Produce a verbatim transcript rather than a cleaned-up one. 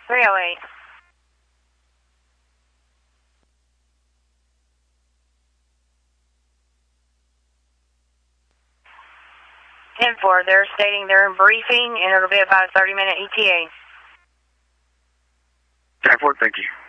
three oh eight. ten four, they're stating they're in briefing and it'll be about a thirty minute E T A. ten four, thank you.